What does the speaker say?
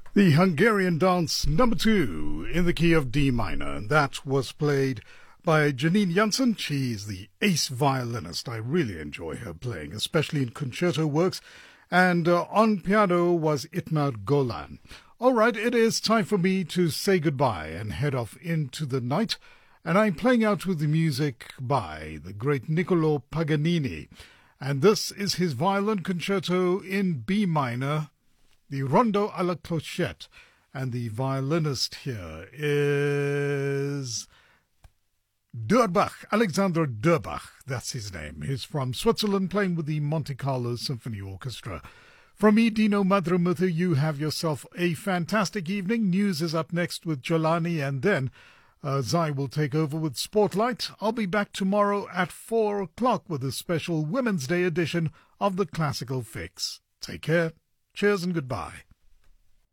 The Hungarian Dance number 2 in the key of D minor. That was played by Janine Jansen. She's the ace violinist. I really enjoy her playing, especially in concerto works. And on piano was Itmar Golan. All right, it is time for me to say goodbye and head off into the night. And I'm playing out with the music by the great Niccolò Paganini. And this is his violin concerto in B minor, the Rondo alla Clochette, and the violinist here is Durbach, Alexander Durbach, that's his name. He's from Switzerland, playing with the Monte Carlo Symphony Orchestra. From me, Dino Madrumuthu, you have yourself a fantastic evening. News is up next with Jolani, and then Zai will take over with Spotlight. I'll be back tomorrow at 4 o'clock with a special Women's Day edition of the Classical Fix. Take care. Cheers and goodbye.